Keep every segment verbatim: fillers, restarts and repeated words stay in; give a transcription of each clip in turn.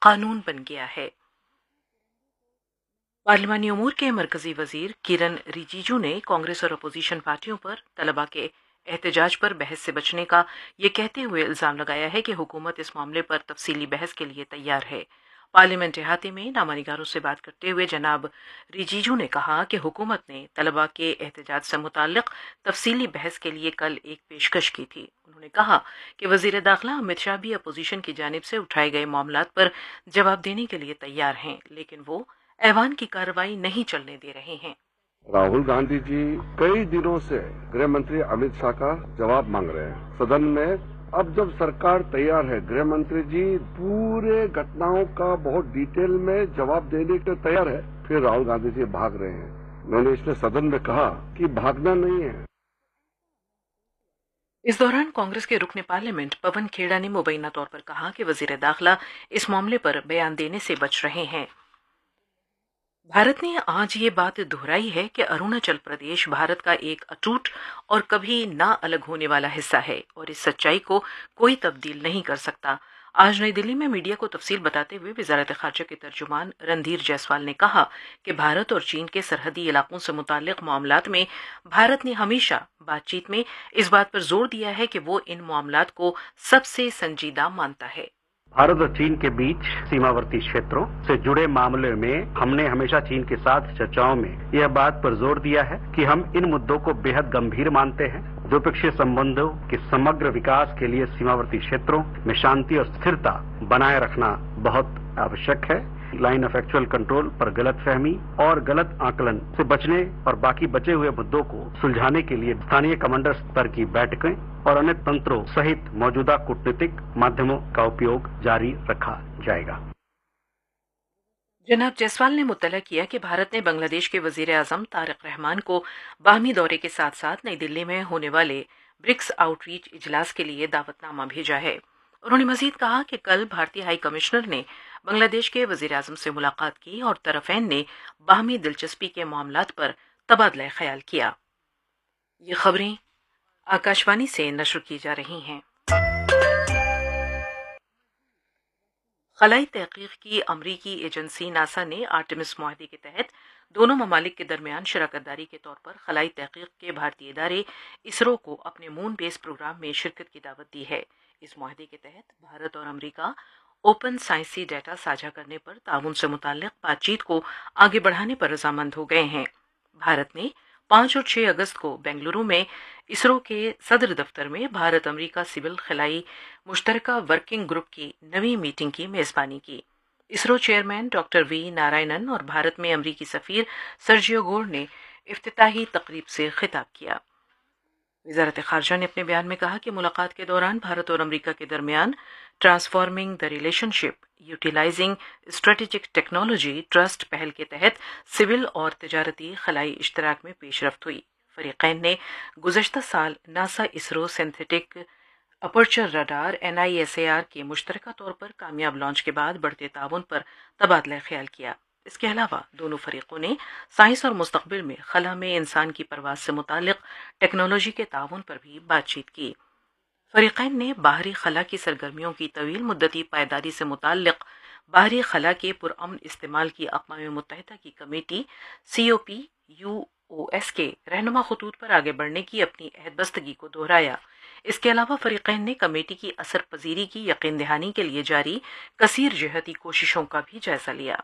कानून बन गया है। पार्लिमानी उमूर के मरकजी वजीर किरण रिजिजू ने कांग्रेस और अपोजिशन पार्टियों पर तलबा के एहतजाज पर बहस से बचने का ये कहते हुए इल्जाम लगाया है कि हुकूमत इस मामले पर तफसीली बहस के लिए तैयार है। पार्लियामेंट अहाते में नामानिगारों से बात करते हुए जनाब रिजिजू ने कहा कि हुकूमत ने तलबा के एहतजाज से मुताल्लिक तफसीली बहस के लिए कल एक पेशकश की थी। उन्होंने कहा कि वजीर दाखिला अमित शाह भी अपोजिशन की जानिब से उठाए गए मामलात पर जवाब देने के लिए तैयार हैं, लेकिन वो ऐवान की कार्रवाई नहीं चलने दे रहे हैं। राहुल गांधी जी कई दिनों से गृह मंत्री अमित शाह का जवाब मांग रहे हैं सदन में। अब जब सरकार तैयार है, गृह मंत्री जी पूरे घटनाओं का बहुत डिटेल में जवाब देने के लिए तैयार है, फिर राहुल गांधी जी भाग रहे हैं। मैंने इसमें सदन में कहा कि भागना नहीं है। इस दौरान कांग्रेस के रुकने पार्लियामेंट पवन खेड़ा ने मुबैना तौर पर कहा कि वजीर दाखिला इस मामले पर बयान देने से बच रहे हैं। भारत ने आज ये बात दोहराई है कि अरुणाचल प्रदेश भारत का एक अटूट और कभी ना अलग होने वाला हिस्सा है और इस सच्चाई को कोई तब्दील नहीं कर सकता। आज नई दिल्ली में मीडिया को तफसील बताते हुए वजारत खारजा के तर्जुमान रणधीर जायसवाल ने कहा कि भारत और चीन के सरहदी इलाकों से मुताल्लिक मामलात में भारत ने हमेशा बातचीत में इस बात पर जोर दिया है कि वो इन मामलात को सबसे संजीदा मानता है। भारत और चीन के बीच सीमावर्ती क्षेत्रों से जुड़े मामले में हमने हमेशा चीन के साथ चर्चाओं में यह बात पर जोर दिया है कि हम इन मुद्दों को बेहद गंभीर मानते हैं। द्विपक्षीय संबंधों के समग्र विकास के लिए सीमावर्ती क्षेत्रों में शांति और स्थिरता बनाए रखना बहुत आवश्यक है। लाइन ऑफ एक्चुअल कंट्रोल पर गलत फहमी और गलत आकलन से बचने और बाकी बचे हुए मुद्दों को सुलझाने के लिए स्थानीय कमांडर स्तर की बैठकें और अन्य तंत्रों सहित मौजूदा कूटनीतिक माध्यमों का उपयोग जारी रखा जाएगा। जनाब जायसवाल ने मुत्तला किया कि भारत ने बांग्लादेश के वजीर आजम तारिक रहमान को बाहमी दौरे के साथ साथ नई दिल्ली में होने वाले ब्रिक्स आउटरीच इजलास के लिए दावतनामा भेजा है। उन्होंने मजीद कहा कि कल भारतीय हाई कमिश्नर ने बांग्लादेश के वजीर आजम से मुलाकात की और तरफैन ने बाहमी दिलचस्पी के मामलात पर तबादला ख्याल किया। ये खबरें आकाशवाणी से नशर की जा रही हैं। खलाई तहकीक की अमरीकी एजेंसी नासा ने आर्टेमिस मुआहदे के तहत दोनों ममालिक के दरमियान शराकतदारी के तौर पर खलाई तहकीक के भारतीय इदारे इसरो को अपने मून बेस प्रोग्राम में शिरकत की दावत दी है। इस मुआहदे के तहत भारत और अमरीका ओपन साइंसी डाटा साझा करने पर ताउन से मुताल्लिक बातचीत को आगे बढ़ाने पर रजामंद हो गए हैं। भारत ने पाँच और छह अगस्त को बेंगलुरु में इसरो के सदर दफ्तर में Bharat America civil खलाई मुश्तरका working group की नवी मीटिंग की मेजबानी की। ISRO chairman doctor V Narayanan और भारत में अमरीकी सफीर सर्जियो गोर ने इफ्तिताही तकरीब से खिताब किया। वजारत खारजा ने अपने बयान में कहा कि मुलाकात के दौरान भारत और अमेरिका के दरमियान transforming the relationship utilising strategic technology trust पहल के तहत सिविल और तजारती खलाई इश्तराक में पेशरफ्त हुई। फरीकैन ने गुज़श्ता साल NASA ISRO synthetic aperture radar N I S A R के मुश्तरका तौर पर कामयाब लॉन्च के बाद बढ़ते ताउन पर तबादला ख्याल किया। इसके अलावा दोनों फरीकों ने साइंस और मुस्तकबिल में खला में इंसान की परवाज से मुतालिक टेक्नोलॉजी के ताउन पर भी बातचीत की। फरीकैन ने बाहरी खला की सरगर्मियों की तवील मुद्दती पायदारी से मुताल्लिक बाहरी खला के पुरअमन इस्तेमाल की अक़वाम मुत्तहिदा की कमेटी सी O P U O S के रहनुमा खतूत पर आगे बढ़ने की अपनी अहदबस्तगी को दोहराया। इसके अलावा फरीकैन ने कमेटी की असर पजीरी की यकीन दहानी के लिए जारी कसीर जहती कोशिशों का भी जायजा लिया।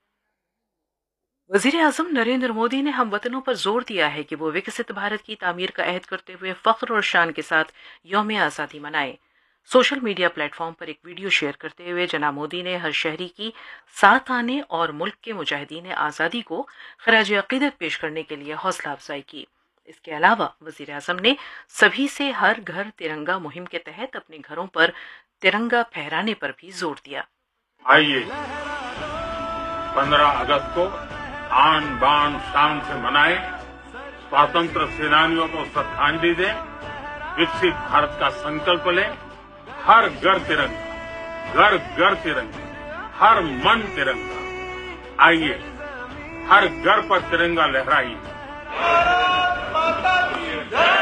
वजीर आजम नरेंद्र मोदी ने हम वतनों पर जोर दिया है कि वो विकसित भारत की तामीर का अहद करते हुए फख्र और शान के साथ यौम आज़ादी मनाएं। सोशल मीडिया प्लेटफॉर्म पर एक वीडियो शेयर करते हुए जनाब मोदी ने हर शहरी की साथ आने और मुल्क के मुजाहिदीन आज़ादी को खराज अकीदत पेश करने के लिए हौसला अफजाई की। इसके अलावा वजीर आजम ने सभी से हर घर तिरंगा मुहिम के तहत अपने घरों पर तिरंगा फहराने पर भी जोर दिया। आइए पंद्रह अगस्त को आन बान शान से मनाए, स्वातंत्र सेनानियों को श्रद्धांजलि दें, विकसित भारत का संकल्प लें। हर घर तिरंगा, घर घर तिरंगा, हर मन तिरंगा। आइए हर घर पर तिरंगा लहराइए।